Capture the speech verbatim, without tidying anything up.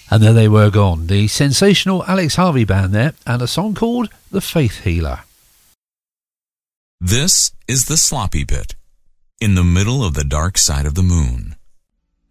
And there they were gone, the sensational Alex Harvey band there, and a song called The Faith Healer. This is the sloppy bit. In the middle of the dark side of the moon.